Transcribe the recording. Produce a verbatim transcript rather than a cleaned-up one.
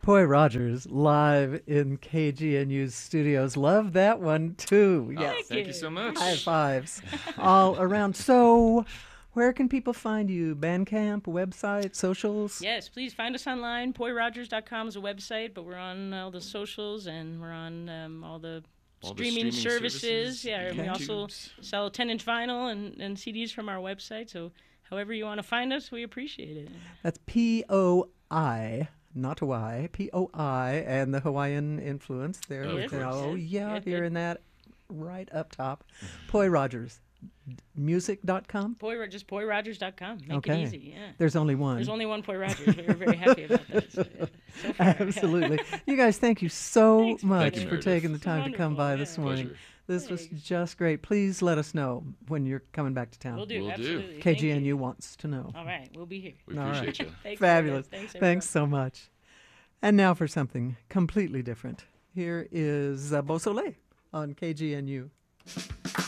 Poy Rogers live in K G N U's studios. Love that one too. Oh, Yes. thank you so much. High fives all around. So, where can people find you? Bandcamp, website, socials? Yes, please find us online. poy rogers dot com is a website, but we're on all the socials and we're on um, all the All the streaming, streaming services. services, Yeah, and we also YouTubes. sell ten-inch vinyl and, and C Ds from our website. So, however you want to find us, we appreciate it. That's P O I, not Y, P O I, and the Hawaiian influence there. Oh, of course. Oh, yeah, Good, here good. in that right up top. Poy Rogers. Music dot com? Poy, just poy rogers dot com. Make Okay. it easy, yeah. There's only one. There's only one Poy Rogers. We're very happy about that. So, yeah. So far, yeah. Absolutely. You guys, thank you so Thanks for much Thank you, for Meredith. taking the time to come Wonderful, by yeah. this morning. Pleasure. This was Thanks. just great. Please let us know when you're coming back to town. We'll do, Will do. absolutely. Thank you. K G N U wants to know. All right, we'll be here. We All right. appreciate you. Thanks, Fabulous. Thanks, Thanks everyone. so much. And now for something completely different. Here is uh, Beau Soleil on K G N U.